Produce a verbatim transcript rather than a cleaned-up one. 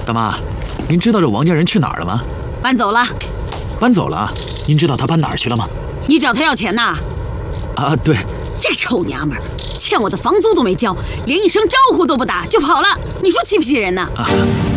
大妈，您知道这王家人去哪儿了吗？ 搬走了。 搬走了？您知道他搬哪儿去了吗？ 你找他要钱呐？ 啊，对。 这臭娘们儿，欠我的房租都没交，连一声招呼都不打就跑了，你说气不气人呢？ 啊。